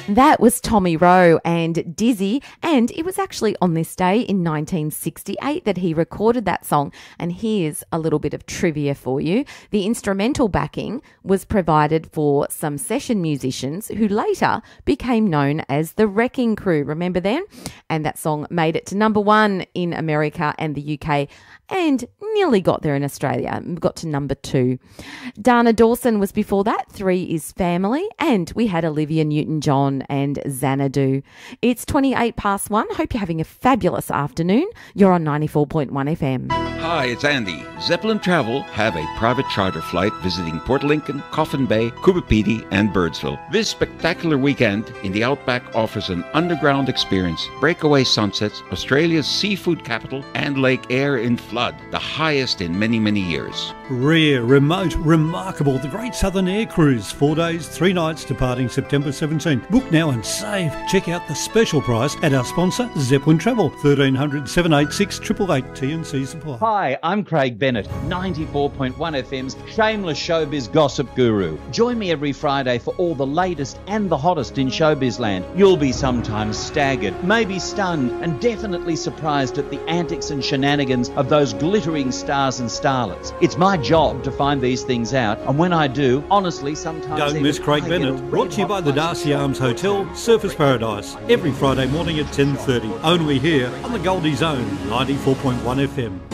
That was Tommy Rowe and Dizzy, and it was actually on this day in 1968 that he recorded that song. And here's a little bit of trivia for you. The instrumental backing was provided for some session musicians who later became known as the Wrecking Crew. Remember them? And that song made it to number 1 in America and the UK and nearly got there in Australia. Got to number 2. Dana Dawson was before that. 3 is Family. And we had Olivia Newton-John and Xanadu. It's 28 past 1. Hope you're having a fabulous afternoon. You're on 94.1 FM. Hi, it's Andy. Zeppelin Travel have a private charter flight visiting Port Lincoln, Coffin Bay, Coopapedy, and Birdsville. This spectacular weekend in the Outback offers an underground experience, breakaway sunsets, Australia's seafood capital, and Lake Eyre in flood, the highest in many, many years. Rare, remote, remarkable, the Great Southern Air Cruise. 4 days, 3 nights, departing September 17th. Book now and save. Check out the special price at our sponsor, Zeppelin Travel. 1300 786 888 T&C Supply. Hi, I'm Craig Bennett, 94.1 FM's shameless showbiz gossip guru. Join me every Friday for all the latest and the hottest in showbiz land. You'll be sometimes staggered, maybe stunned, and definitely surprised at the antics and shenanigans of those glittering stars and starlets. It's my job to find these things out, and when I do, honestly, sometimes... Don't miss Craig Bennett. Brought to you by the Darcy Arms Hotel, Surfers Paradise. Every Friday morning at 10:30. Only here on the Goldie Zone, 94.1 FM.